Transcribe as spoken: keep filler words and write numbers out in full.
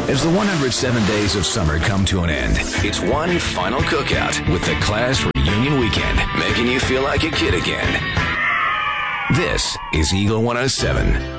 As the one hundred seven days of summer come to an end, it's one final cookout with the class reunion weekend, making you feel like a kid again. This is Eagle one oh seven.